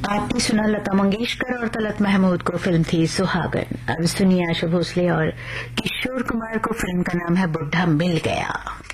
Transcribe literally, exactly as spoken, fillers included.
आपने सुना लता मंगेशकर और तलत महमूद को, फिल्म थी सुहागन। अब सुनिए आशा भोसले और किशोर कुमार को, फिल्म का नाम है बुढ़ा मिल गया।